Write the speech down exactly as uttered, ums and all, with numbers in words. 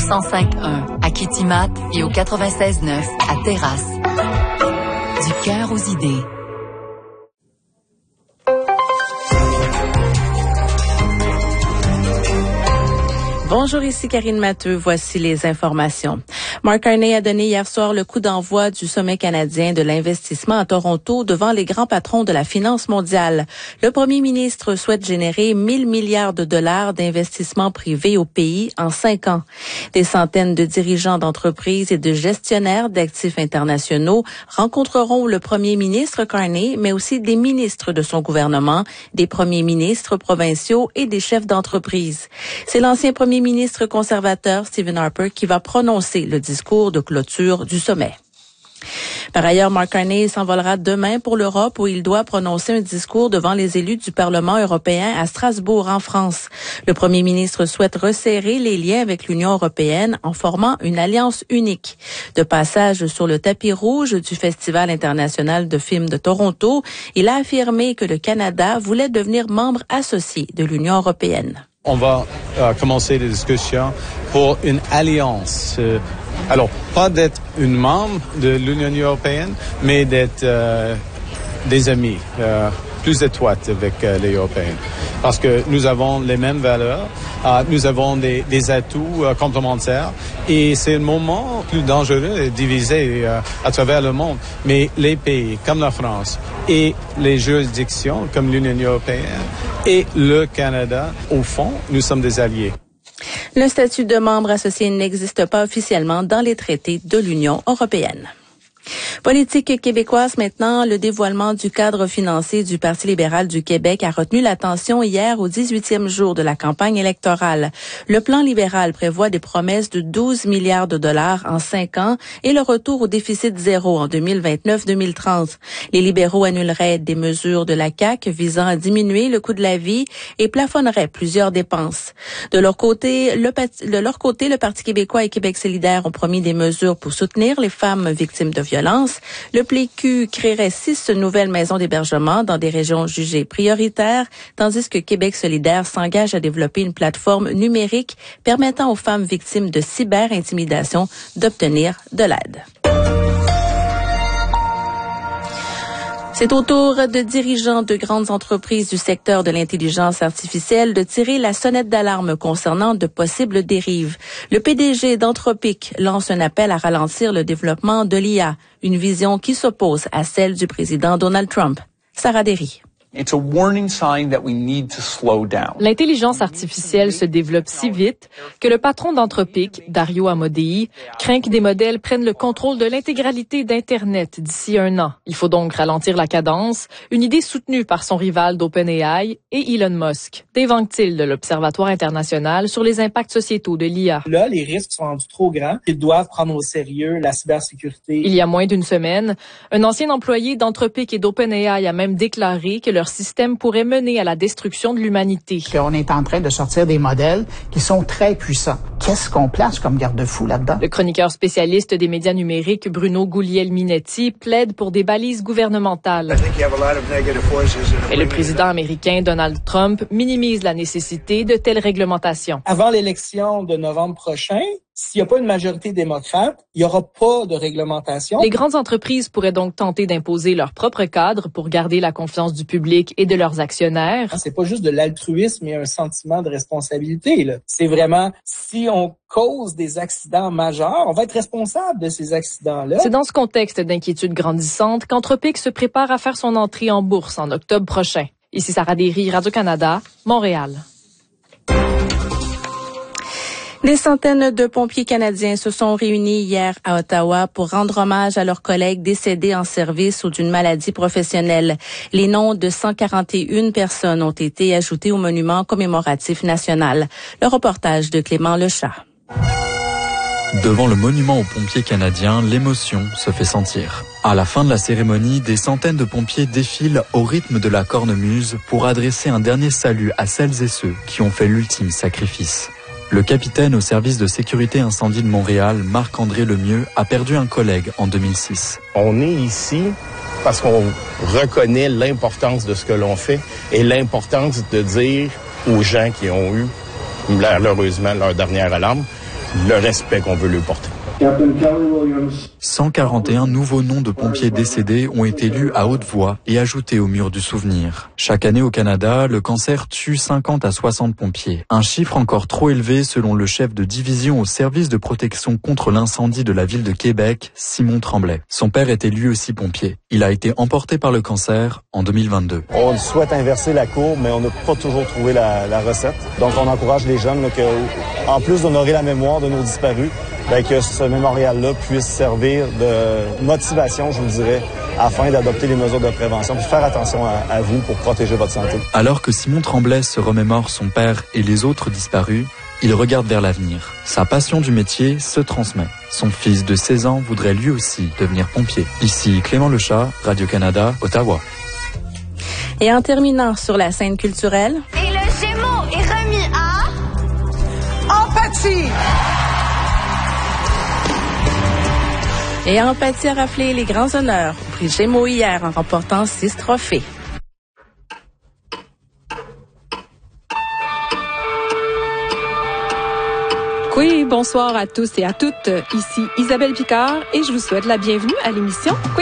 cent cinq un à Kitimat et au quatre-vingt-seize neuf à Terrasse. Du cœur aux idées. Bonjour, ici Karine Matteux. Voici les informations. Mark Carney a donné hier soir le coup d'envoi du sommet canadien de l'investissement à Toronto devant les grands patrons de la finance mondiale. Le premier ministre souhaite générer mille milliards de dollars d'investissements privés au pays en cinq ans. Des centaines de dirigeants d'entreprises et de gestionnaires d'actifs internationaux rencontreront le premier ministre Carney, mais aussi des ministres de son gouvernement, des premiers ministres provinciaux et des chefs d'entreprise. C'est l'ancien premier ministre conservateur Stephen Harper qui va prononcer le discours de clôture du sommet. Par ailleurs, Mark Carney s'envolera demain pour l'Europe où il doit prononcer un discours devant les élus du Parlement européen à Strasbourg, en France. Le premier ministre souhaite resserrer les liens avec l'Union européenne en formant une alliance unique. De passage sur le tapis rouge du Festival international de films de Toronto, il a affirmé que le Canada voulait devenir membre associé de l'Union européenne. On va euh, commencer les discussions pour une alliance. Euh, alors, pas d'être une membre de l'Union européenne, mais d'être euh, des amis euh, plus étroites avec euh, les Européens. Parce que nous avons les mêmes valeurs, euh, nous avons des, des atouts euh, complémentaires et c'est le moment plus dangereux et divisé euh, à travers le monde. Mais les pays comme la France et les juridictions comme l'Union européenne et le Canada, au fond, nous sommes des alliés. Le statut de membre associé n'existe pas officiellement dans les traités de l'Union européenne. Politique québécoise maintenant, le dévoilement du cadre financier du Parti libéral du Québec a retenu l'attention hier au dix-huitième jour de la campagne électorale. Le plan libéral prévoit des promesses de douze milliards de dollars en cinq ans et le retour au déficit zéro en deux mille vingt-neuf deux mille trente. Les libéraux annuleraient des mesures de la C A Q visant à diminuer le coût de la vie et plafonneraient plusieurs dépenses. De leur côté, le, de leur côté, le Parti québécois et Québec solidaire ont promis des mesures pour soutenir les femmes victimes de violences. Le P L Q créerait six nouvelles maisons d'hébergement dans des régions jugées prioritaires, tandis que Québec solidaire s'engage à développer une plateforme numérique permettant aux femmes victimes de cyber-intimidation d'obtenir de l'aide. C'est au tour de dirigeants de grandes entreprises du secteur de l'intelligence artificielle de tirer la sonnette d'alarme concernant de possibles dérives. Le P D G d'Anthropic lance un appel à ralentir le développement de l'I A, une vision qui s'oppose à celle du président Donald Trump. Sarah Derry. It's a warning sign that we need to slow down. L'intelligence artificielle se développe si vite que le patron d'Anthropic, Dario Amodei, craint que des modèles prennent le contrôle de l'intégralité d'Internet d'ici un an. Il faut donc ralentir la cadence, une idée soutenue par son rival d'OpenAI et Elon Musk. Dave Anctil de l'Observatoire international sur les impacts sociétaux de l'I A. Là, les risques sont rendus trop grands. Ils doivent prendre au sérieux la cybersécurité. Il y a moins d'une semaine, un ancien employé d'Anthropic et d'OpenAI a même déclaré que leur système pourrait mener à la destruction de l'humanité. On est en train de sortir des modèles qui sont très puissants. Qu'est-ce qu'on place comme garde-fou là-dedans? Le chroniqueur spécialiste des médias numériques Bruno Guglielminetti plaide pour des balises gouvernementales. Et le président américain Donald Trump minimise la nécessité de telles réglementations. Avant l'élection de novembre prochain, s'il n'y a pas une majorité démocrate, il n'y aura pas de réglementation. Les grandes entreprises pourraient donc tenter d'imposer leur propre cadre pour garder la confiance du public et de leurs actionnaires. C'est pas juste de l'altruisme et un sentiment de responsabilité, là. C'est vraiment, si on cause des accidents majeurs, on va être responsable de ces accidents-là. C'est dans ce contexte d'inquiétude grandissante qu'Anthropic se prépare à faire son entrée en bourse en octobre prochain. Ici Sarah Derry, Radio-Canada, Montréal. Des centaines de pompiers canadiens se sont réunis hier à Ottawa pour rendre hommage à leurs collègues décédés en service ou d'une maladie professionnelle. Les noms de cent quarante et une personnes ont été ajoutés au monument commémoratif national. Le reportage de Clément Lechat. Devant le monument aux pompiers canadiens, l'émotion se fait sentir. À la fin de la cérémonie, des centaines de pompiers défilent au rythme de la cornemuse pour adresser un dernier salut à celles et ceux qui ont fait l'ultime sacrifice. Le capitaine au service de sécurité incendie de Montréal, Marc-André Lemieux, a perdu un collègue en deux mille six. On est ici parce qu'on reconnaît l'importance de ce que l'on fait et l'importance de dire aux gens qui ont eu malheureusement leur dernière alarme le respect qu'on veut lui porter. cent quarante et un nouveaux noms de pompiers décédés ont été lus à haute voix et ajoutés au mur du souvenir. Chaque année au Canada, le cancer tue cinquante à soixante pompiers. Un chiffre encore trop élevé selon le chef de division au service de protection contre l'incendie de la ville de Québec, Simon Tremblay. Son père était lui aussi pompier. Il a été emporté par le cancer en deux mille vingt-deux. On souhaite inverser la courbe, mais on n'a pas toujours trouvé la, la recette. Donc on encourage les jeunes là, que, en plus d'honorer la mémoire de nos disparus, ben, que ce mémorial-là puisse servir de motivation, je vous dirais, afin d'adopter les mesures de prévention, puis faire attention à, à vous pour protéger votre santé. Alors que Simon Tremblay se remémore son père et les autres disparus, il regarde vers l'avenir. Sa passion du métier se transmet. Son fils de seize ans voudrait lui aussi devenir pompier. Ici Clément Lechat, Radio-Canada, Ottawa. Et en terminant sur la scène culturelle... Et le Gémeaux est remis à... Empathie! Et Empathie a raflé les grands honneurs au prix Gémeaux hier en remportant six trophées. Oui, bonsoir à tous et à toutes. Ici Isabelle Picard et je vous souhaite la bienvenue à l'émission